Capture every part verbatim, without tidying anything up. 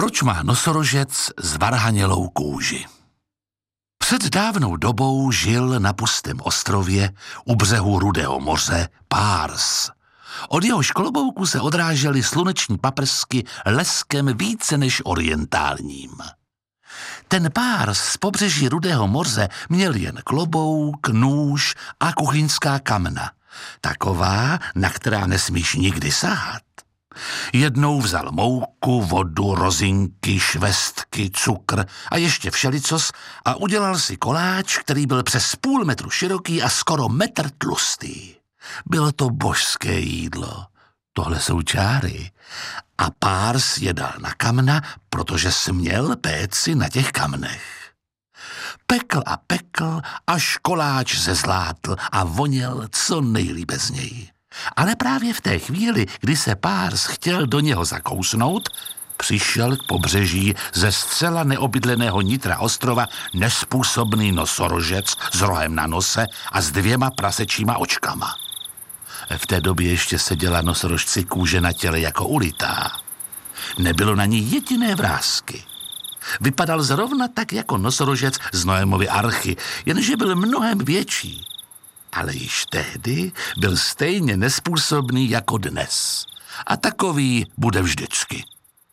Proč má nosorožec zvarhanělou kůži? Před dávnou dobou žil na pustém ostrově u břehu Rudého moře Párs. Od jehož klobouku se odrážely sluneční paprsky leskem více než orientálním. Ten Párs z pobřeží Rudého moře měl jen klobouk, nůž a kuchyňská kamna. Taková, na která nesmíš nikdy sahat. Jednou vzal mouku, vodu, rozinky, švestky, cukr a ještě všelicos a udělal si koláč, který byl přes půl metru široký a skoro metr tlustý. Bylo to božské jídlo. Tohle jsou čáry. A Párs je dal na kamna, protože směl péci na těch kamnech. Pekl a pekl, až koláč zezlátl a voněl co nejlípe z něj. Ale právě v té chvíli, kdy se Párs chtěl do něho zakousnout, přišel k pobřeží ze zcela neobydleného nitra ostrova nespůsobný nosorožec s rohem na nose a s dvěma prasečíma očkama. V té době ještě seděla nosorožci kůže na těle jako ulitá. Nebylo na ní jediné vrásky. Vypadal zrovna tak jako nosorožec z Noémovy archy, jenže byl mnohem větší. Ale již tehdy byl stejně nespůsobný jako dnes. A takový bude vždycky.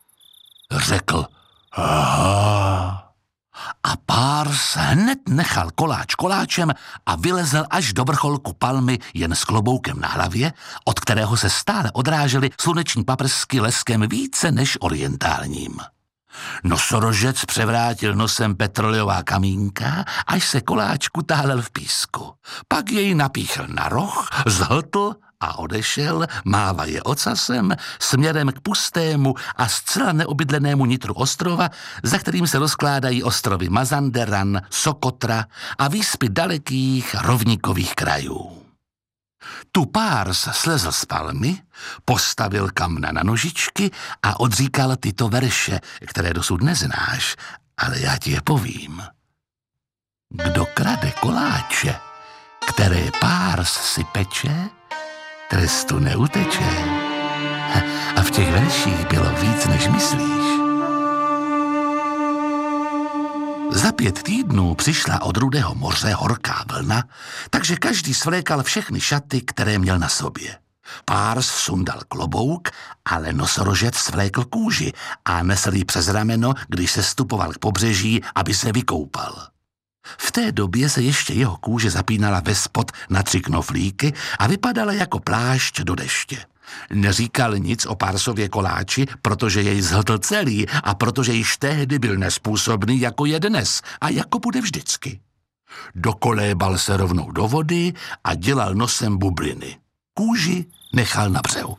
Řekl aha. A Párs hned nechal koláč koláčem a vylezl až do vrcholku palmy jen s kloboukem na hlavě, od kterého se stále odrážely sluneční paprsky leskem více než orientálním. Nosorožec převrátil nosem petroleová kamínka, až se koláč kutálel v písku. Pak jej napíchl na roh, zhltl a odešel, mávaje ocasem, směrem k pustému a zcela neobydlenému nitru ostrova, za kterým se rozkládají ostrovy Mazanderan, Sokotra a výspy dalekých rovníkových krajů. Tu Párs slezl z palmy, postavil kamna na nožičky a odříkal tyto verše, které dosud neznáš, ale já ti je povím. Kdo krade koláče, které Párs si peče, trestu neuteče. A v těch verších bylo víc, než myslíš. Za pět týdnů přišla od Rudého moře horká vlna, takže každý svlékal všechny šaty, které měl na sobě. Párs sundal klobouk, ale nosorožec svlékl kůži a nesl ji přes rameno, když se stupoval k pobřeží, aby se vykoupal. V té době se ještě jeho kůže zapínala ve spod na tři knoflíky a vypadala jako plášť do deště. Neříkal nic o Pársově koláči, protože jej zhltl celý a protože již tehdy byl nespůsobný, jako je dnes a jako bude vždycky. Dokolébal se rovnou do vody a dělal nosem bubliny. Kůži nechal na břehu.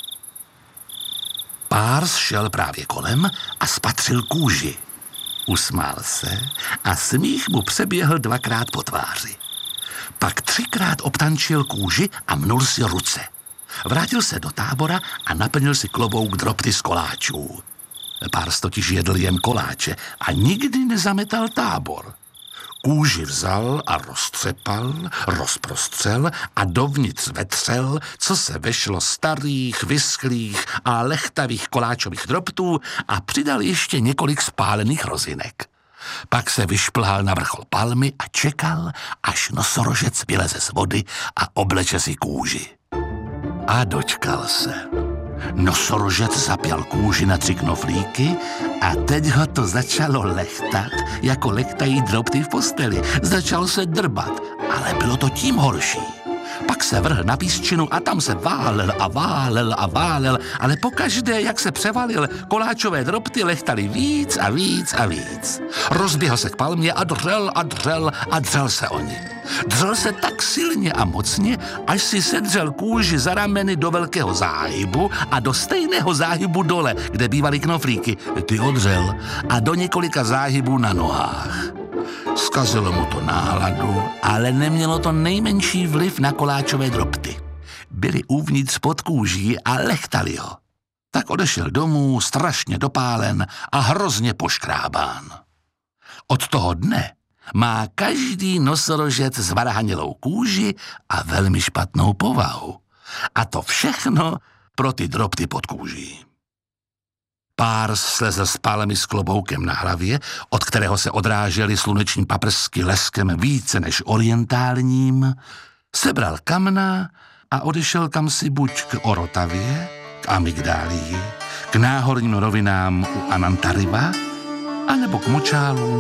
Párs šel právě kolem a spatřil kůži. Usmál se a smích mu přeběhl dvakrát po tváři. Pak třikrát obtančil kůži a mnul si ruce. Vrátil se do tábora a naplnil si klobouk dropty z koláčů. Párs totiž jedl jen koláče a nikdy nezametal tábor. Kůži vzal a roztřepal, rozprostřel a dovnitř vetřel, co se vešlo starých, vyschlých a lechtavých koláčových droptů a přidal ještě několik spálených rozinek. Pak se vyšplhal na vrchol palmy a čekal, až nosorožec vyleze z vody a obleče si kůži. A dočkal se. Nosorožec zapěl kůži na tři knoflíky a teď ho to začalo lechtat, jako lechtají dropty v posteli. Začal se drbat, ale bylo to tím horší. Pak se vrhl na písčinu a tam se válel a válel a válel, ale pokaždé, jak se převalil, koláčové dropty lechtali víc a víc a víc. Rozběhl se k palmě a dřel a dřel a dřel se o ní. Dřel se tak silně a mocně, až si sedřel kůži za rameny do velkého záhybu a do stejného záhybu dole, kde bývaly knoflíky, ty odřel, a do několika záhybů na nohách. Zkazilo mu to náladu, ale nemělo to nejmenší vliv na koláčové dropty. Byli uvnitř pod kůží a lechtali ho. Tak odešel domů strašně dopálen a hrozně poškrábán. Od toho dne má každý nosorožec zvarhanělou kůži a velmi špatnou povahu. A to všechno pro ty dropty pod kůží. Párs slezl z pálemy s kloboukem na hlavě, od kterého se odrážely sluneční paprsky leskem více než orientálním, sebral kamna a odešel kamsi buď k Orotavě, k Amygdálii, k náhorním rovinám u Anantariva, anebo k močálům